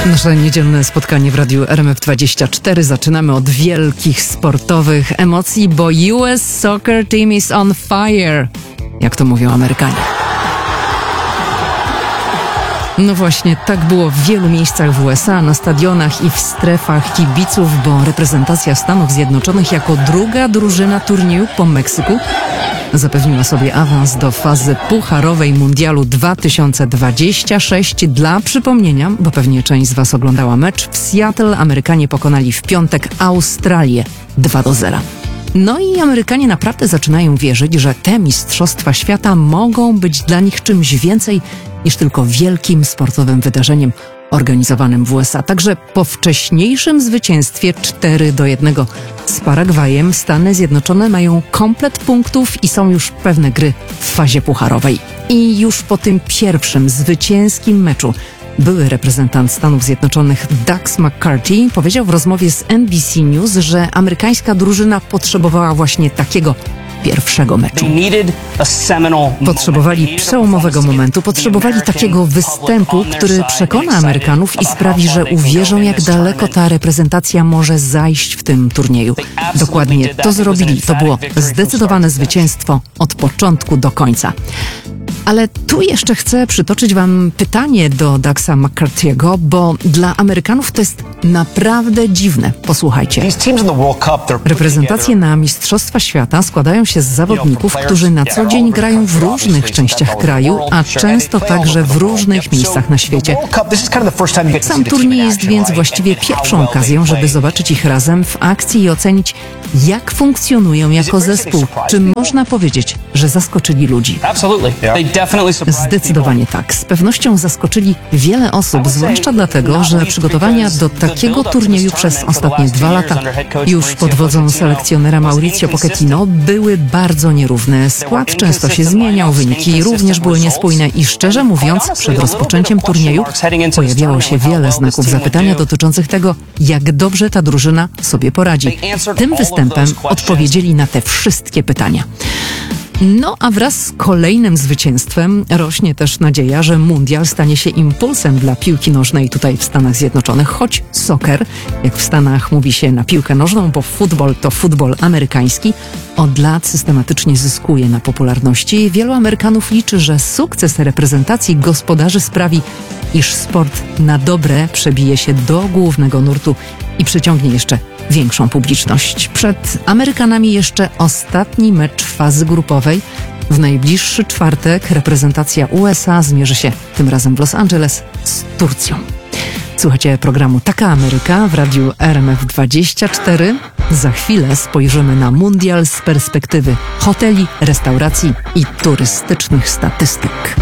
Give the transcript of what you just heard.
Nasze niedzielne spotkanie w Radiu RMF24 zaczynamy od wielkich sportowych emocji, bo US Soccer Team is on fire, jak to mówią Amerykanie. No właśnie, tak było w wielu miejscach w USA, na stadionach i w strefach kibiców, bo reprezentacja Stanów Zjednoczonych jako druga drużyna turnieju po Meksyku zapewniła sobie awans do fazy pucharowej Mundialu 2026. Dla przypomnienia, bo pewnie część z Was oglądała mecz, w Seattle Amerykanie pokonali w piątek Australię 2-0. No i Amerykanie naprawdę zaczynają wierzyć, że te mistrzostwa świata mogą być dla nich czymś więcej niż tylko wielkim sportowym wydarzeniem organizowanym w USA. Także po wcześniejszym zwycięstwie 4-1 z Paragwajem Stany Zjednoczone mają komplet punktów i są już pewne gry w fazie pucharowej. I już po tym pierwszym zwycięskim meczu były reprezentant Stanów Zjednoczonych Dax McCarty powiedział w rozmowie z NBC News, że amerykańska drużyna potrzebowała właśnie takiego pierwszego meczu. Potrzebowali przełomowego momentu, potrzebowali takiego występu, który przekona Amerykanów i sprawi, że uwierzą, jak daleko ta reprezentacja może zajść w tym turnieju. Dokładnie to zrobili. To było zdecydowane zwycięstwo od początku do końca. Ale tu jeszcze chcę przytoczyć Wam pytanie do Daxa McCarty'ego, bo dla Amerykanów to jest naprawdę dziwne. Posłuchajcie. Reprezentacje na Mistrzostwa Świata składają się z zawodników, którzy na co dzień grają w różnych częściach kraju, a często także w różnych miejscach na świecie. Sam turniej jest więc właściwie pierwszą okazją, żeby zobaczyć ich razem w akcji i ocenić, jak funkcjonują jako zespół. Czy można powiedzieć, że zaskoczyli ludzi? Zdecydowanie tak. Z pewnością zaskoczyli wiele osób, zwłaszcza dlatego, że przygotowania do takiego turnieju przez ostatnie 2 lata już pod wodzą selekcjonera Mauricio Pochettino były bardzo nierówne. Skład często się zmieniał, wyniki również były niespójne i szczerze mówiąc, przed rozpoczęciem turnieju pojawiało się wiele znaków zapytania dotyczących tego, jak dobrze ta drużyna sobie poradzi. Tym występem odpowiedzieli na te wszystkie pytania. No a wraz z kolejnym zwycięstwem rośnie też nadzieja, że mundial stanie się impulsem dla piłki nożnej tutaj w Stanach Zjednoczonych, choć soccer, jak w Stanach mówi się na piłkę nożną, bo futbol to futbol amerykański, od lat systematycznie zyskuje na popularności. Wielu Amerykanów liczy, że sukces reprezentacji gospodarzy sprawi, iż sport na dobre przebije się do głównego nurtu i przyciągnie jeszcze większą publiczność. Przed Amerykanami jeszcze ostatni mecz fazy grupowej. W najbliższy czwartek reprezentacja USA zmierzy się tym razem w Los Angeles z Turcją. Słuchajcie programu Taka Ameryka w Radiu RMF24. Za chwilę spojrzymy na mundial z perspektywy hoteli, restauracji i turystycznych statystyk.